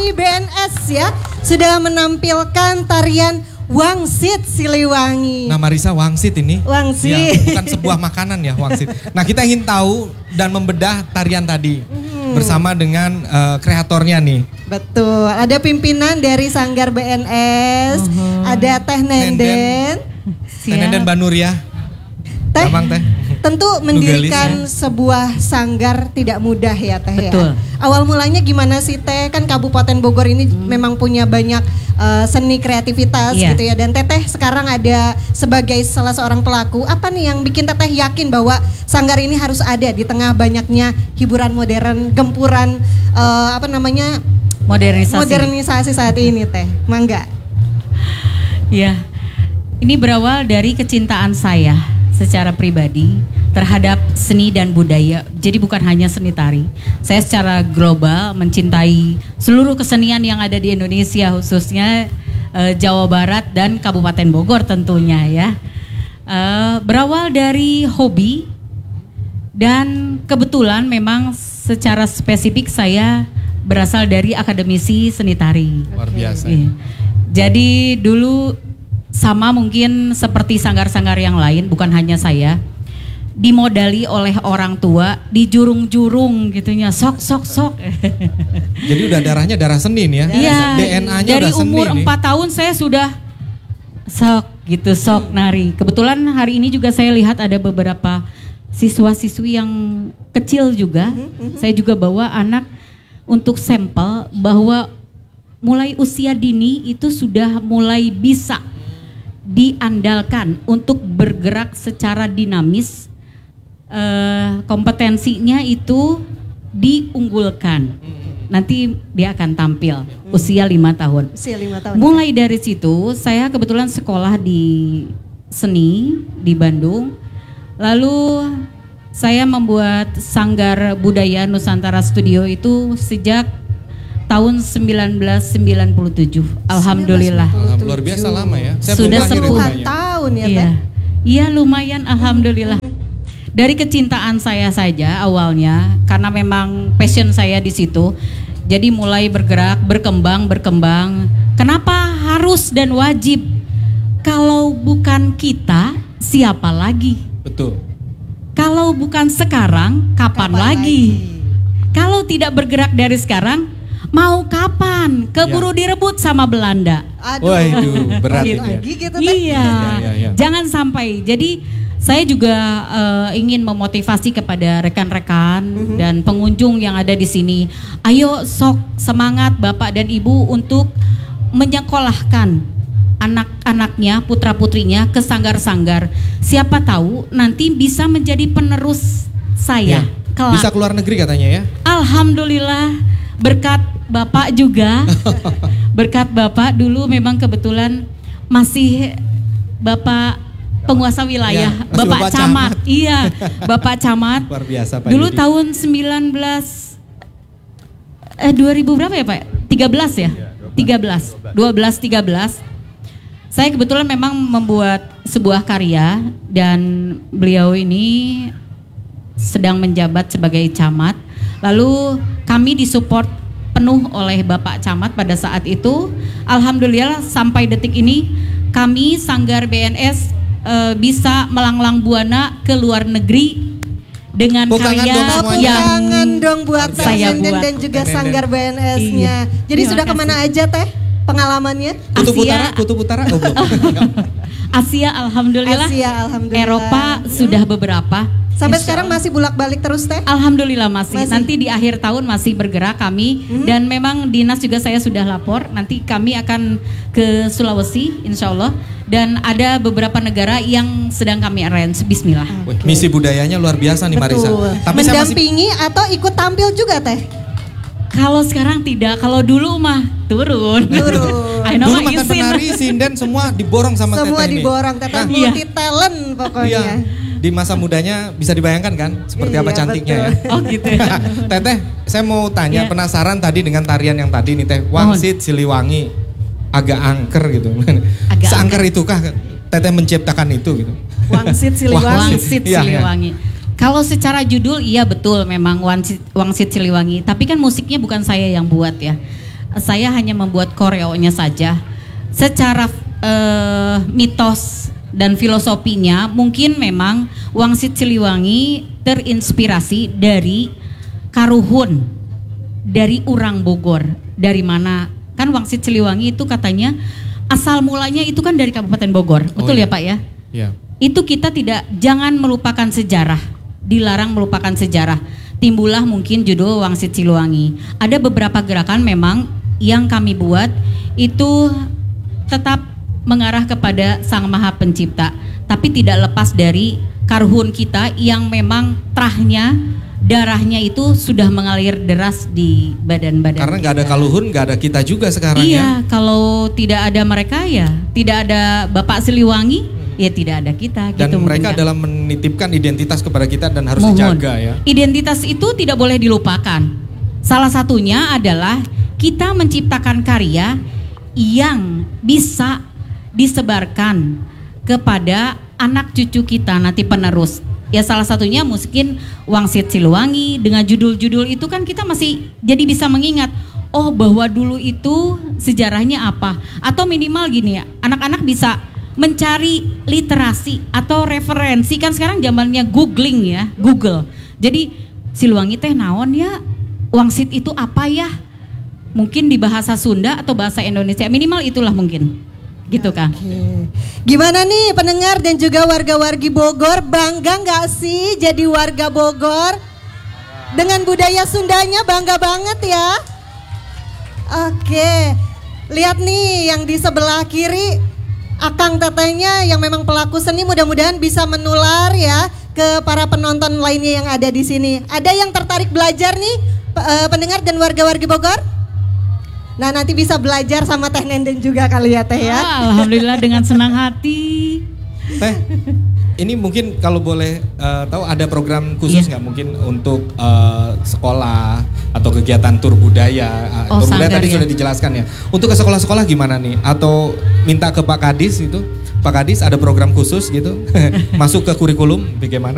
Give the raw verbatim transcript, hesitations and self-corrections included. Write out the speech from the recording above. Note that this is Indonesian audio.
dari B N S ya sudah menampilkan tarian Wangsit Siliwangi. Nah Marisa, Wangsit ini Wangsit ya, bukan sebuah makanan ya, Wangsit. Nah kita ingin tahu dan membedah tarian tadi hmm. bersama dengan uh, kreatornya nih. Betul, ada pimpinan dari Sanggar B N S, uh-huh. ada Teh Nenden, Teh Nenden Banuria. Teh, Gampang, Teh. Tentu mendirikan ya. sebuah sanggar tidak mudah ya Teh. Betul. Ya. Awal mulanya gimana sih Teh? Kan Kabupaten Bogor ini hmm. memang punya banyak uh, seni kreativitas yeah. gitu ya. Dan Teteh sekarang ada sebagai salah seorang pelaku. Apa nih yang bikin Teteh yakin bahwa sanggar ini harus ada di tengah banyaknya hiburan modern, gempuran uh, apa namanya modernisasi. modernisasi saat ini Teh? Mangga. Ya, ini berawal dari kecintaan saya secara pribadi terhadap seni dan budaya. Jadi bukan hanya seni tari. Saya secara global mencintai seluruh kesenian yang ada di Indonesia, khususnya uh, Jawa Barat dan Kabupaten Bogor tentunya ya. Uh, berawal dari hobi dan kebetulan memang secara spesifik saya berasal dari akademisi seni tari. Luar biasa. Okay. Jadi dulu sama mungkin seperti sanggar-sanggar yang lain, bukan hanya saya, dimodali oleh orang tua di jurung-jurung gitunya, sok sok sok. Jadi udah darahnya darah seni nih ya? Iya, D N A-nya dari udah seni umur nih. empat tahun saya sudah sok gitu, sok nari. Kebetulan hari ini juga saya lihat ada beberapa siswa-siswi yang kecil juga. Saya juga bawa anak untuk sampel bahwa mulai usia dini itu sudah mulai bisa diandalkan untuk bergerak secara dinamis, uh, kompetensinya itu diunggulkan. Nanti dia akan tampil usia lima tahun. Usia lima tahun. Mulai dari situ saya kebetulan sekolah di seni di Bandung. Lalu saya membuat Sanggar Budaya Nusantara Studio itu sejak tahun seribu sembilan ratus sembilan puluh tujuh. Alhamdulillah. Alhamdulillah, luar biasa lama ya. Saya sudah sepuluh tahun ya Teh. Iya. Iya lumayan, alhamdulillah. Dari kecintaan saya saja awalnya, karena memang passion saya di situ. Jadi mulai bergerak, berkembang, berkembang. Kenapa harus dan wajib? Kalau bukan kita, siapa lagi? Betul. Kalau bukan sekarang, kapan, kapan lagi? lagi? Kalau tidak bergerak dari sekarang, mau kapan? Keburu ya. direbut sama Belanda. Aduh. Waduh, berat gitu. ya. Gitu, iya. Ya, ya, ya. Jangan sampai. Jadi saya juga uh, ingin memotivasi kepada rekan-rekan mm-hmm. dan pengunjung yang ada di sini. Ayo sok semangat Bapak dan Ibu untuk menyekolahkan anak-anaknya, putra-putrinya ke sanggar-sanggar. Siapa tahu nanti bisa menjadi penerus saya. Ya. Bisa keluar negeri katanya ya. Alhamdulillah berkat Bapak juga. Berkat Bapak dulu memang kebetulan masih Bapak penguasa wilayah, ya, Bapak, Bapak Camat. Camat. Iya, Bapak Camat. Luar biasa Pak. Dulu Yudi. tahun sembilan belas eh dua ribu berapa ya Pak? tiga belas ya? tiga belas. dua belas tiga belas. Saya kebetulan memang membuat sebuah karya dan beliau ini sedang menjabat sebagai camat. Lalu kami disupport penuh oleh Bapak Camat pada saat itu. Alhamdulillah sampai detik ini kami Sanggar B N S e, bisa melanglang buana ke luar negeri dengan Bukangan karya dong yang dong buat saya buat dan juga Sanggar B N S-nya. Iya. Jadi sudah kemana aja Teh pengalamannya? Kutub Asia, Utara, Kutub Utara, oh, Asia alhamdulillah. Asia alhamdulillah. Eropa sudah beberapa. Sampai Insya sekarang masih bolak-balik terus Teh? Alhamdulillah masih. masih. Nanti di akhir tahun masih bergerak kami hmm. dan memang dinas juga saya sudah lapor. Nanti kami akan ke Sulawesi insya Allah dan ada beberapa negara yang sedang kami arrange. Bismillah. Okay. Misi budayanya luar biasa nih Marisa. Tapi mendampingi masih... atau ikut tampil juga Teh? Kalau sekarang tidak, kalau dulu mah turun. Turun. Dulu mantan penari, sinden semua diborong sama Teteh ini. Semua diborong, Teteh nah, multi talent pokoknya. Iya. Di masa mudanya bisa dibayangkan kan seperti iya, apa cantiknya betul. ya. Oh gitu ya. Teteh, saya mau tanya yeah. penasaran tadi dengan tarian yang tadi nih Teh, Wangsit Siliwangi. Agak angker gitu. Agak Seangker angker. Itukah Teteh menciptakan itu gitu? Wangsit Siliwangi. Wangsit Siliwangi. Ya, ya. Kalau secara judul iya betul memang Wangsit, Wangsit Siliwangi. Tapi kan musiknya bukan saya yang buat ya. saya hanya membuat koreonya saja. Secara uh, mitos dan filosofinya mungkin memang Wangsit Siliwangi terinspirasi dari Karuhun, dari Urang Bogor. Dari mana? Kan Wangsit Siliwangi itu katanya asal mulanya itu kan dari Kabupaten Bogor. Betul oh, ya, ya Pak ya? Iya. Itu kita tidak, jangan melupakan sejarah, dilarang melupakan sejarah. Timbullah mungkin judul Wangsit Siliwangi. Ada beberapa gerakan memang yang kami buat itu tetap mengarah kepada Sang Maha Pencipta, tapi tidak lepas dari Karuhun kita yang memang trahnya, darahnya itu sudah mengalir deras di badan-badan. Karena nggak ada kita. Kaluhun, nggak ada kita juga sekarang iya, ya. Iya, kalau tidak ada mereka ya, tidak ada Bapak Siliwangi, ya tidak ada kita. Dan gitu mereka mungkin, adalah menitipkan identitas kepada kita dan harus Mohon. dijaga ya. Identitas itu tidak boleh dilupakan. Salah satunya adalah kita menciptakan karya yang bisa disebarkan kepada anak cucu kita nanti penerus. Ya salah satunya mungkin Wangsit Siliwangi dengan judul-judul itu kan kita masih jadi bisa mengingat, oh bahwa dulu itu sejarahnya apa. Atau minimal gini ya, anak-anak bisa mencari literasi atau referensi, kan sekarang zamannya googling ya, Google. Jadi Siliwangi teh naon ya, Wangsit itu apa ya? Mungkin di bahasa Sunda atau bahasa Indonesia, minimal itulah mungkin. Gitu kan. Oke. Gimana nih pendengar dan juga warga-wargi Bogor, bangga nggak sih jadi warga Bogor? Dengan budaya Sundanya bangga banget ya. Oke, lihat nih yang di sebelah kiri, Akang Tetehnya yang memang pelaku seni, mudah-mudahan bisa menular ya ke para penonton lainnya yang ada di sini. Ada yang tertarik belajar nih pendengar dan warga-wargi Bogor? Nah nanti bisa belajar sama Teh Nenden juga kali ya Teh ya. Oh, alhamdulillah dengan senang hati. Teh, ini mungkin kalau boleh uh, tahu ada program khusus nggak yeah. mungkin untuk uh, sekolah atau kegiatan tur budaya? Uh, oh, tur budaya tadi ya. sudah dijelaskan ya. Untuk ke sekolah-sekolah gimana nih? Atau minta ke Pak Kadis itu? Pak Kadis ada program khusus gitu? Masuk ke kurikulum bagaimana?